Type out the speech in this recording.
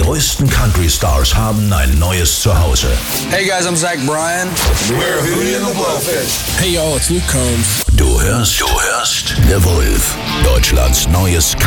größten Country-Stars haben ein neues Zuhause. Hey guys, I'm Zach Bryan. We're Hootie and the Blowfish. Hey y'all, it's Luke Combs. Du hörst The Wolf, Deutschlands neues